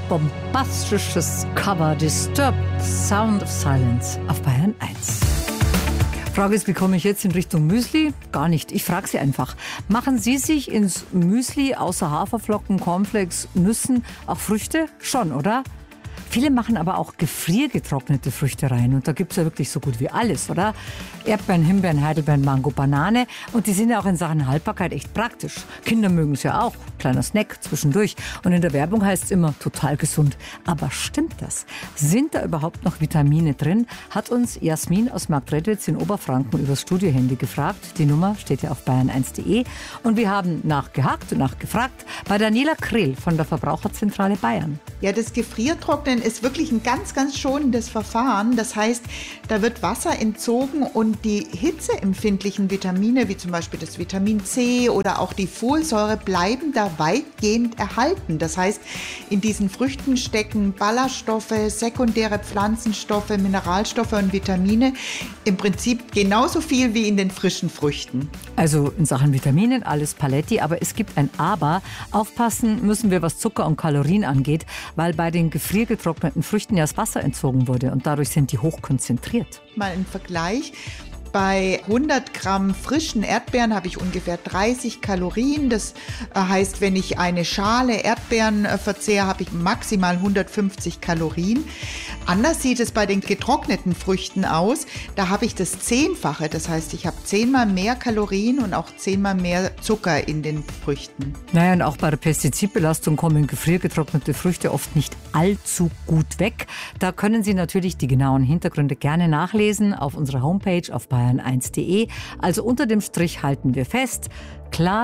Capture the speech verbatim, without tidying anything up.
bombastisches Cover Disturbed, Sound of Silence auf Bayern eins. Frage ist, wie komme ich jetzt in Richtung Müsli? Gar nicht, ich frage Sie einfach. Machen Sie sich ins Müsli außer Haferflocken, Cornflakes, Nüssen auch Früchte? Schon, oder? Viele machen aber auch gefriergetrocknete Früchte rein. Und da gibt es ja wirklich so gut wie alles, oder? Erdbeeren, Himbeeren, Heidelbeeren, Mango, Banane. Und die sind ja auch in Sachen Haltbarkeit echt praktisch. Kinder mögen es ja auch. Kleiner Snack zwischendurch. Und in der Werbung heißt es immer, total gesund. Aber stimmt das? Sind da überhaupt noch Vitamine drin? Hat uns Jasmin aus Marktredwitz in Oberfranken übers Studiohandy gefragt. Die Nummer steht ja auf bayern eins punkt de. Und wir haben nachgehakt und nachgefragt bei Daniela Krehl von der Verbraucherzentrale Bayern. Ja, das Gefriertrocknen ist wirklich ein ganz, ganz schonendes Verfahren. Das heißt, da wird Wasser entzogen und die hitzeempfindlichen Vitamine, wie zum Beispiel das Vitamin C oder auch die Folsäure, bleiben da weitgehend erhalten. Das heißt, in diesen Früchten stecken Ballaststoffe, sekundäre Pflanzenstoffe, Mineralstoffe und Vitamine. Im Prinzip genauso viel wie in den frischen Früchten. Also in Sachen Vitaminen alles Paletti, aber es gibt ein Aber. Aufpassen müssen wir, was Zucker und Kalorien angeht, weil bei den gefriergetrockneten Früchten ja das Wasser entzogen wurde und dadurch sind die hochkonzentriert. Mal ein Vergleich. Bei hundert Gramm frischen Erdbeeren habe ich ungefähr dreißig Kalorien. Das heißt, wenn ich eine Schale Erdbeeren verzehre, habe ich maximal hundertfünfzig Kalorien. Anders sieht es bei den getrockneten Früchten aus. Da habe ich das Zehnfache. Das heißt, ich habe zehnmal mehr Kalorien und auch zehnmal mehr Zucker in den Früchten. Naja, und auch bei der Pestizidbelastung kommen gefriergetrocknete Früchte oft nicht allzu gut weg. Da können Sie natürlich die genauen Hintergründe gerne nachlesen auf unserer Homepage auf bayern eins punkt de. Also unter dem Strich halten wir fest, klar